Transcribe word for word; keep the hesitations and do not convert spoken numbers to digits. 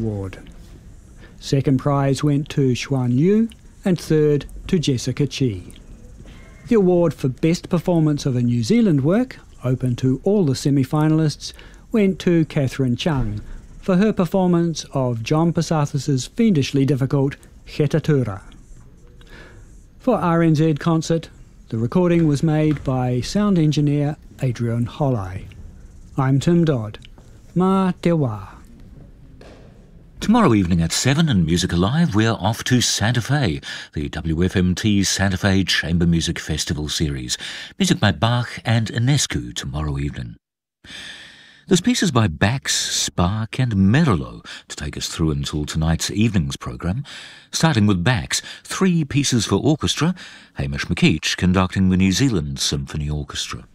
Award. Second prize went to Xuan Yu and third to Jessica Chi. The award for Best Performance of a New Zealand Work, open to all the semi-finalists, went to Catherine Chung for her performance of John Passathis' fiendishly difficult Hetatura. For R N Z Concert, the recording was made by sound engineer Adrian Holley. I'm Tim Dodd. Mā te wā. Tomorrow evening at seven in Music Alive, we're off to Santa Fe, the W F M T Santa Fe Chamber Music Festival series. Music by Bach and Enescu tomorrow evening. There's pieces by Bax, Spark and Merlo to take us through until tonight's evening's programme. Starting with Bax, three pieces for orchestra, Hamish McKeach conducting the New Zealand Symphony Orchestra.